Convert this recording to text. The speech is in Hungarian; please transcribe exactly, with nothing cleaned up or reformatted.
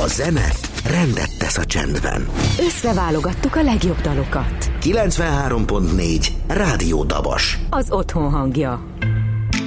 zene rendet tesz a csendben. Összeválogattuk a legjobb dalokat. kilencvenhárom pont négy Rádió Dabas. Az otthon hangja.